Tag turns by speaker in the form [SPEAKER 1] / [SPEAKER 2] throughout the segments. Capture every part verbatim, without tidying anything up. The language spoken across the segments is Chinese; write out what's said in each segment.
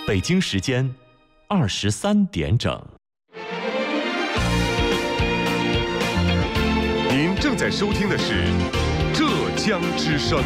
[SPEAKER 1] 北京时间二十三点整。
[SPEAKER 2] 您正在收听的是浙江之声。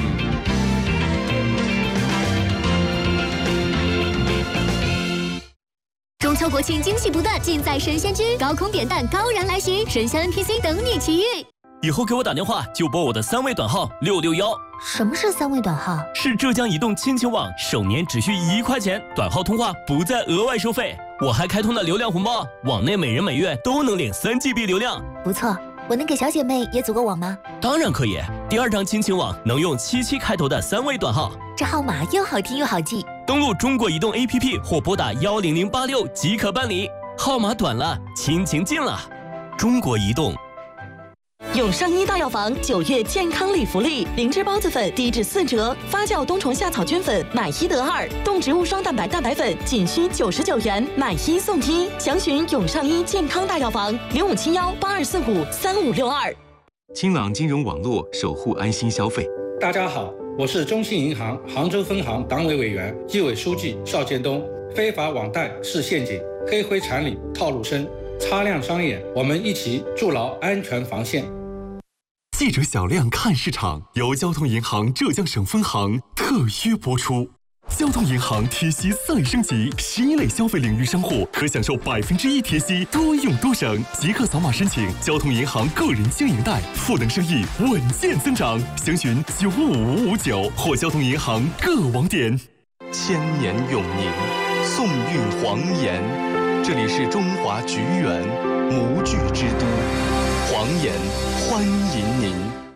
[SPEAKER 3] 中秋国庆惊喜不断，尽在神仙居，高空扁担高燃来袭，神仙 N P C 等你奇遇。
[SPEAKER 4] 以后给我打电话就拨我的三位短号六六幺。
[SPEAKER 3] 什么是三位短号？
[SPEAKER 4] 是浙江移动亲情网，首年只需一块钱，短号通话不再额外收费。我还开通了流量红包，网内每人每月都能领三 G B 流量。
[SPEAKER 3] 不错，我能给小姐妹也组个网吗？
[SPEAKER 4] 当然可以，第二张亲情网能用七七开头的三位短号，
[SPEAKER 3] 这号码又好听又好记。
[SPEAKER 4] 登录中国移动 A P P 或拨打幺零零八六即可办理。号码短了，亲情近了。中国移动。
[SPEAKER 5] 永上医大药房九月健康礼福利，灵芝孢子粉低至四折，发酵冬虫夏草菌粉买一得二，动植物双蛋白蛋白粉仅需九十九元，买一送一。详询永上医健康大药房零五七幺八二四五三五六二。
[SPEAKER 6] 清朗金融网络，守护安心消费。
[SPEAKER 7] 大家好，我是中信银行杭州分行党委委员、纪委书记邵建东。非法网贷是陷阱，黑灰产里套路深，擦亮双眼，我们一起筑牢安全防线。
[SPEAKER 8] 记者小亮看市场由交通银行浙江省分行特约播出。交通银行贴息再升级，十一类消费领域商户可享受百分之一贴息，多用多省。即刻扫码申请交通银行个人经营贷，赋能生意稳健增长。详询九五五五九或交通银行各网点。
[SPEAKER 6] 千年永宁，宋韵黄岩，这里是中华菊园，模具之都。黄岩欢迎您。